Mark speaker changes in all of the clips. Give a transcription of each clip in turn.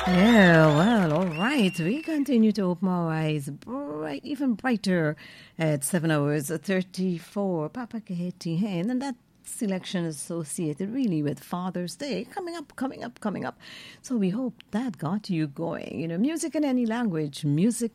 Speaker 1: Yeah, well, all right. We continue to open our eyes even brighter at 7 hours 34. Papa Kaheti Hen, and that selection is associated really with Father's Day coming up. So we hope that got you going. You know, music in any language, music.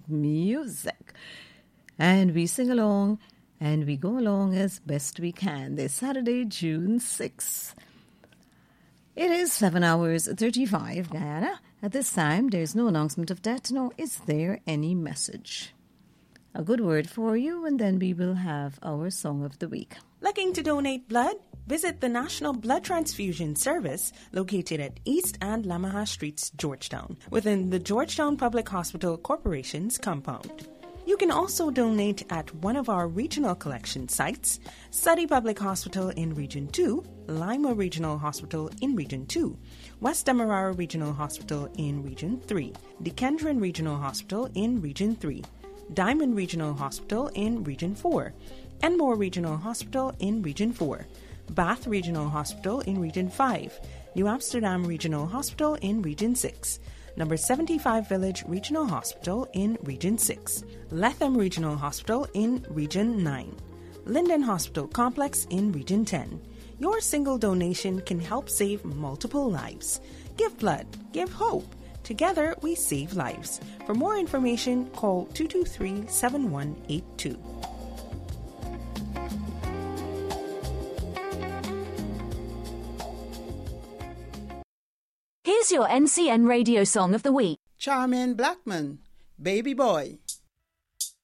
Speaker 1: And we sing along and we go along as best we can. This Saturday, June 6th. It is 7 hours 35, Guyana. At this time, there's no announcement of death, nor is there any message. A good word for you, and then we will have our song of the week.
Speaker 2: Looking to donate blood? Visit the National Blood Transfusion Service located at East and Lamaha Streets, Georgetown, within the Georgetown Public Hospital Corporation's compound. You can also donate at one of our regional collection sites, Surrey Public Hospital in Region 2, Lima Regional Hospital in Region 2, West Demerara Regional Hospital in Region 3, Dequendron Regional Hospital in Region 3, Diamond Regional Hospital in Region 4, Enmore Regional Hospital in Region 4, Bath Regional Hospital in Region 5, New Amsterdam Regional Hospital in Region 6, Number 75 Village Regional Hospital in Region 6, Letham Regional Hospital in Region 9, Linden Hospital Complex in Region 10. Your single donation can help save multiple lives. Give blood, give hope. Together we save lives. For more information, call 223-7182.
Speaker 3: Here's your NCN radio song of the week.
Speaker 4: Charmaine Blackman, Baby Boy.